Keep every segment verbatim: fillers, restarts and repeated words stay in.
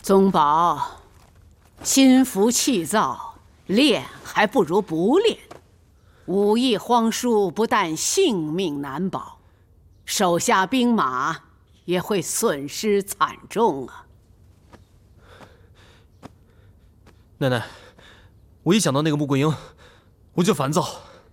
宗保，心浮气躁，练还不如不练。武艺荒疏，不但性命难保，手下兵马也会损失惨重啊！ 奶奶，我一想到那个穆桂英，我就烦躁。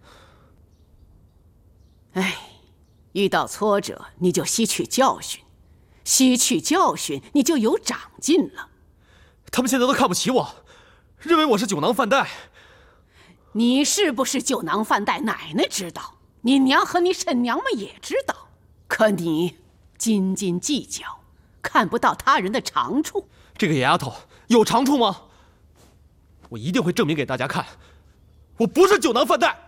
哎，遇到挫折你就吸取教训，吸取教训你就有长进了。 他们现在都看不起我，认为我是酒囊饭袋。 你是不是酒囊饭袋，奶奶知道，你娘和你婶娘们也知道。可你斤斤计较，看不到他人的长处。 这个野丫头有长处吗？我一定会证明给大家看，我不是酒囊饭袋。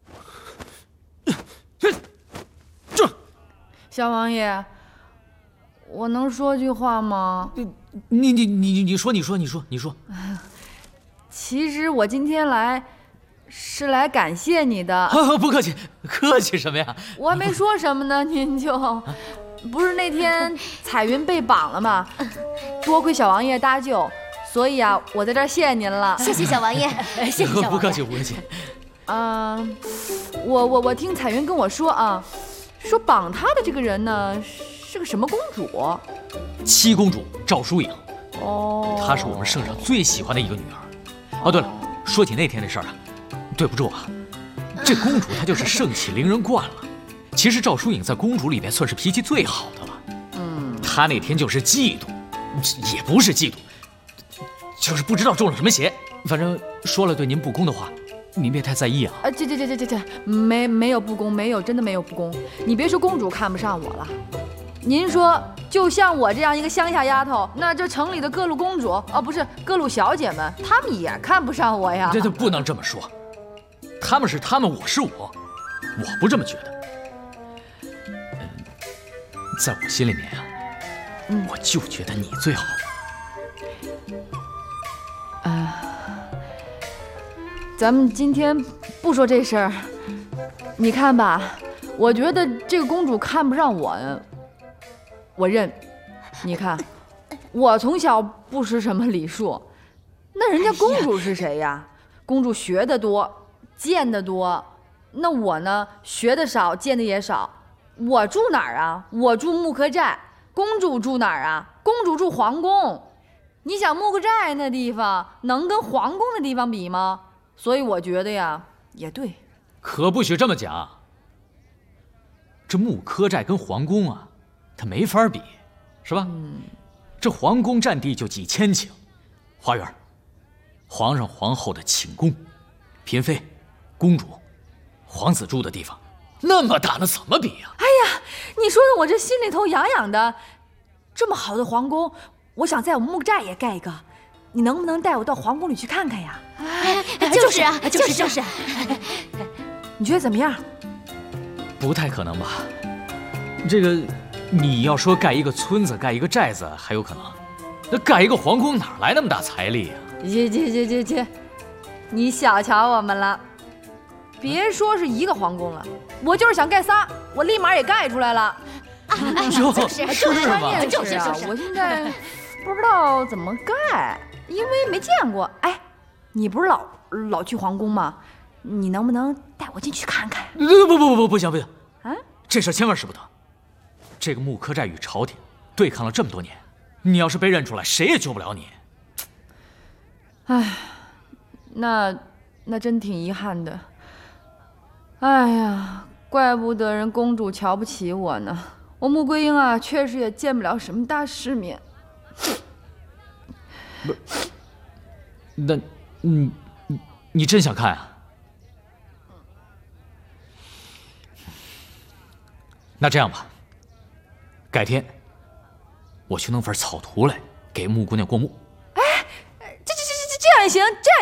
这， 小王爷，我能说句话吗？ 你你你你说你说你说你说。 其实我今天来是来感谢你的。 啊、不客气，客气什么呀？ 我还没说什么呢，您就不是那天彩云被绑了吗？多亏小王爷搭救，所以啊，我在这儿谢谢您了。 谢谢小王爷，谢谢小王爷。 不客气，不客气。 啊、呃，我我我听彩云跟我说啊，说绑她的这个人呢是个什么公主？ 七公主赵淑颖。 哦， 她是我们圣上最喜欢的一个女儿。哦，对了，说起那天的事儿啊，对不住啊，这公主她就是盛气凌人惯了。其实赵淑颖在公主里边算是脾气最好的了。 嗯， 她那天就是嫉妒，也不是嫉妒，就是不知道中了什么邪。反正说了对您不公的话，您别太在意啊。 啊，这这这这这这，没没有不公，没有，真的没有不公。你别说公主看不上我了，您说就像我这样一个乡下丫头，那这城里的各路公主，哦不是各路小姐们，她们也看不上我呀。 这这不能这么说，他们是他们，我是我，我不这么觉得。嗯，在我心里面啊，嗯、我就觉得你最好。 啊、呃，咱们今天不说这事儿，你看吧，我觉得这个公主看不上我，我认。你看，我从小不识什么礼数，那人家公主是谁呀？公主学得多，见得多，那我呢，学得少，见得也少。我住哪儿啊？我住木柯寨。公主住哪儿啊？公主住皇宫。你想木柯寨那地方能跟皇宫的地方比吗？所以我觉得呀，也对。 可不许这么讲。这木柯寨跟皇宫啊，它没法比，是吧？嗯。这皇宫占地就几千顷，花园，皇上皇后的寝宫，嫔妃、公主、皇子住的地方，那么大，那怎么比呀？ 哎呀，你说的我这心里头痒痒的。这么好的皇宫，我想在我们木寨也盖一个，你能不能带我到皇宫里去看看呀？ 哎，就是啊，就是就是。 你觉得怎么样？ 不太可能吧？这个，你要说盖一个村子、盖一个寨子还有可能，那盖一个皇宫哪来那么大财力呀？ 去去去去去，你小瞧我们了。别说是一个皇宫了，我就是想盖仨，我立马也盖出来了。 啊，就是就是嘛， 就是啊！我现在不知道怎么盖，因为没见过。哎，你不是老老去皇宫吗？你能不能带我进去看看？ 不不不不不行不行！啊，这事千万使不得。这个木柯寨与朝廷对抗了这么多年，你要是被认出来，谁也救不了你。 哎，那那真挺遗憾的。哎呀，怪不得人公主瞧不起我呢。我穆桂英啊，确实也见不了什么大世面。 不，那，你你你真想看啊？那这样吧，改天我去弄份草图来给穆姑娘过目。 哎，这这这这这样也行，这样。